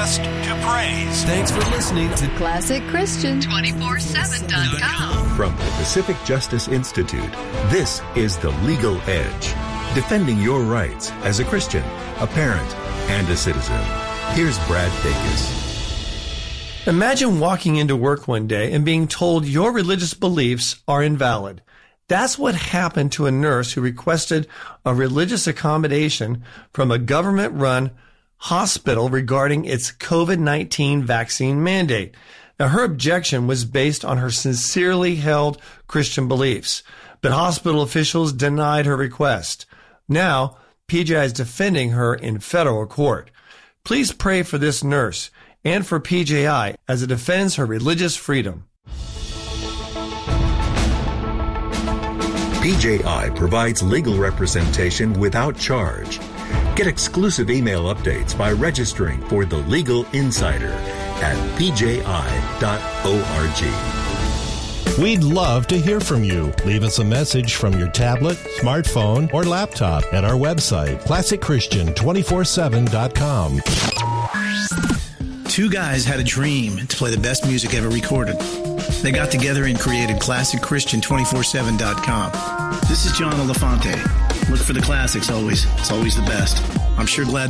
just to praise. Thanks for listening to Classic Christian 247.com. From the Pacific Justice Institute, this is The Legal Edge, defending your rights as a Christian, a parent, and a citizen. Here's Brad Dacus. Imagine walking into work one day and being told your religious beliefs are invalid. That's what happened to a nurse who requested a religious accommodation from a government-run hospital regarding its COVID-19 vaccine mandate. Now, her objection was based on her sincerely held Christian beliefs, but hospital officials denied her request. Now, PJI is defending her in federal court. Please pray for this nurse and for PJI as it defends her religious freedom. PJI provides legal representation without charge. Get exclusive email updates by registering for The Legal Insider at pji.org. We'd love to hear from you. Leave us a message from your tablet, smartphone, or laptop at our website, ClassicChristian247.com. Two guys had a dream to play the best music ever recorded. They got together and created ClassicChristian247.com. This is John Elefante. Look for the classics always. It's always the best. I'm sure glad